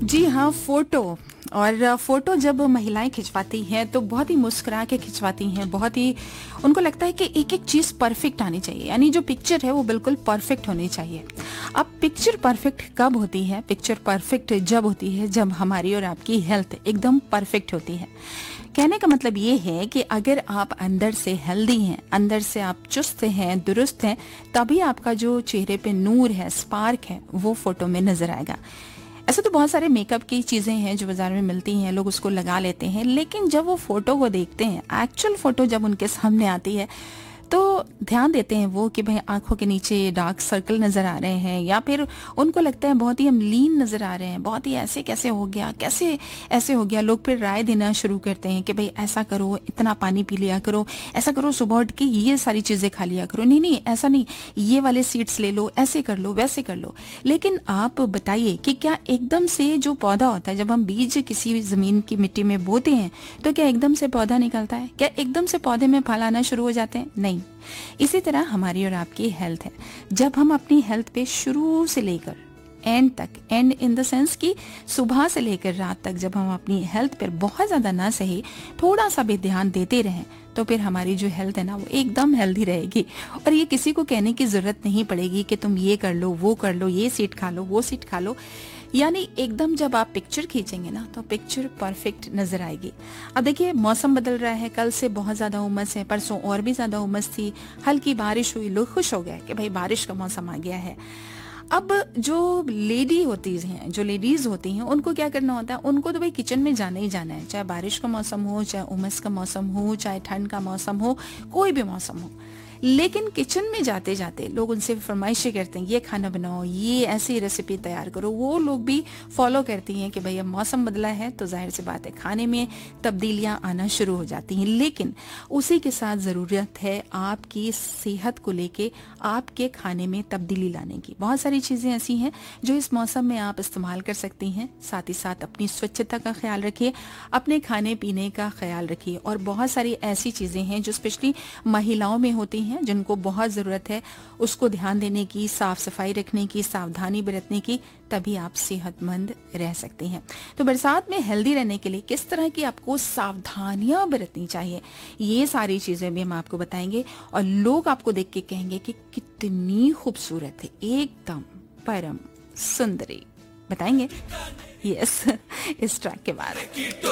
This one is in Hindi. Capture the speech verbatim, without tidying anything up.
जी हाँ, फोटो। और फोटो जब महिलाएं खिंचवाती हैं तो बहुत ही मुस्कुरा के खिंचवाती हैं, बहुत ही उनको लगता है कि एक एक चीज परफेक्ट आनी चाहिए, यानी जो पिक्चर है वो बिल्कुल परफेक्ट होनी चाहिए। अब पिक्चर परफेक्ट कब होती है? पिक्चर परफेक्ट जब होती है जब हमारी और आपकी हेल्थ एकदम परफेक्ट होती है। कहने का मतलब ये है कि अगर आप अंदर से हेल्दी हैं, अंदर से आप चुस्त हैं, दुरुस्त हैं, तभी आपका जो चेहरे पे नूर है, स्पार्क है, वो फोटो में नजर आएगा। ऐसे तो बहुत सारे मेकअप की चीजें हैं जो बाजार में मिलती हैं, लोग उसको लगा लेते हैं, लेकिन जब वो फोटो को देखते हैं, एक्चुअल फोटो जब उनके सामने आती है, तो ध्यान देते हैं वो कि भाई आंखों के नीचे डार्क सर्कल नजर आ रहे हैं, या फिर उनको लगता है बहुत ही हम लीन नजर आ रहे हैं, बहुत ही ऐसे कैसे हो गया, कैसे ऐसे हो गया। लोग फिर राय देना शुरू करते हैं कि भाई ऐसा करो, इतना पानी पी लिया करो, ऐसा करो, सुबह उठ के ये सारी चीजें खा लिया करो, नहीं नहीं ऐसा नहीं, ये वाले सीड्स ले लो, ऐसे कर लो, वैसे कर लो। लेकिन आप बताइए कि क्या एकदम से जो पौधा होता है, जब हम बीज किसी जमीन की मिट्टी में बोते हैं, तो क्या एकदम से पौधा निकलता है? क्या एकदम से पौधे में फल आना शुरू हो जाते हैं? नहीं। इसी तरह हमारी और आपकी हेल्थ है। जब हम अपनी हेल्थ पे शुरू से लेकर एंड तक, एंड इन द सेंस कि सुबह से लेकर रात तक, जब हम अपनी हेल्थ पर बहुत ज्यादा ना सही थोड़ा सा भी ध्यान देते रहें, तो फिर हमारी जो हेल्थ है ना वो एकदम हेल्दी रहेगी। और ये किसी को कहने की जरूरत नहीं पड़ेगी कि तुम ये कर लो, वो कर लो, ये सीट खा लो, वो सीट खा लो। यानी एकदम जब आप पिक्चर खींचेंगे ना तो पिक्चर परफेक्ट नजर आएगी। अब देखिए, मौसम बदल रहा है, कल से बहुत ज्यादा उमस है, परसों और भी ज्यादा उमस थी, हल्की बारिश हुई, लोग खुश हो गए कि भाई बारिश का मौसम आ गया है। अब जो लेडी होती हैं, जो लेडीज होती हैं, उनको क्या करना होता है? उनको तो भाई किचन में जाना ही जाना है, चाहे बारिश का मौसम हो, चाहे उमस का मौसम हो, चाहे ठंड का मौसम हो, कोई भी मौसम हो। लेकिन किचन में जाते जाते लोग उनसे फरमाइशें करते हैं, ये खाना बनाओ, ये ऐसी रेसिपी तैयार करो। वो लोग भी फॉलो करती हैं कि भाई अब मौसम बदला है तो जाहिर सी बात है खाने में तब्दीलियां आना शुरू हो जाती हैं। लेकिन उसी के साथ ज़रूरत है आपकी सेहत को लेके आपके खाने में तब्दीली लाने की। बहुत सारी चीज़ें ऐसी हैं जो इस मौसम में आप इस्तेमाल कर सकती हैं। साथ ही साथ अपनी स्वच्छता का ख्याल रखिए, अपने खाने पीने का ख्याल रखिए। और बहुत सारी ऐसी चीज़ें हैं जो स्पेशली महिलाओं में होती हैं, जिनको बहुत जरूरत है उसको ध्यान देने की, साफ सफाई रखने की, सावधानी बरतने की, तभी आप सेहतमंद रह सकते हैं। तो बरसात में हेल्दी रहने के लिए किस तरह की आपको सावधानियां बरतनी चाहिए, ये सारी चीजें भी हम आपको बताएंगे। और लोग आपको देख के कहेंगे कि कितनी खूबसूरत है, एकदम परम सुंदरी। बताएंगे यस इस ट्रैक के बाद।